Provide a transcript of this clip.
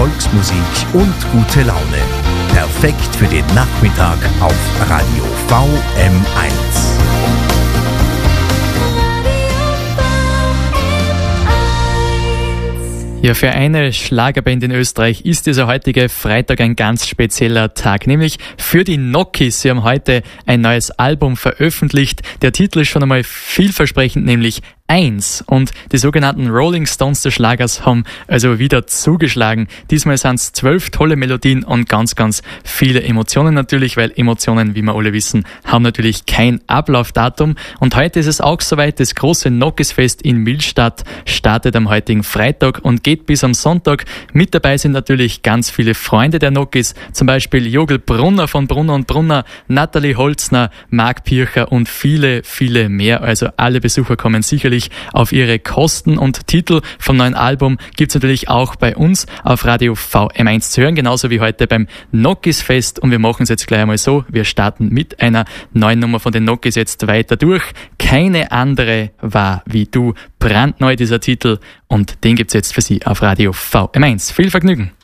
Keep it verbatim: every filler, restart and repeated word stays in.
Volksmusik und gute Laune. Perfekt für den Nachmittag auf Radio V M eins. Ja, für eine Schlagerband in Österreich ist dieser heutige Freitag ein ganz spezieller Tag, nämlich für die Nokis. Sie haben heute ein neues Album veröffentlicht. Der Titel ist schon einmal vielversprechend, nämlich eins. Und die sogenannten Rolling Stones des Schlagers haben also wieder zugeschlagen. Diesmal sind es zwölf tolle Melodien und ganz, ganz viele Emotionen natürlich, weil Emotionen, wie wir alle wissen, haben natürlich kein Ablaufdatum. Und heute ist es auch soweit. Das große Nokis-Fest in Millstatt startet am heutigen Freitag und geht bis am Sonntag. Mit dabei sind natürlich ganz viele Freunde der Nokis, zum Beispiel Jogel Brunner von Brunner und Brunner, Nathalie Holzner, Marc Pircher und viele, viele mehr. Also alle Besucher kommen sicherlich auf ihre Kosten, und Titel vom neuen Album gibt's natürlich auch bei uns auf Radio V M eins zu hören, genauso wie heute beim Nokis-Fest. Und wir machen es jetzt gleich einmal so, wir starten mit einer neuen Nummer von den Nokis jetzt weiter durch. Keine andere war wie du. Brandneu dieser Titel, und den gibt's jetzt für Sie auf Radio V M eins. Viel Vergnügen!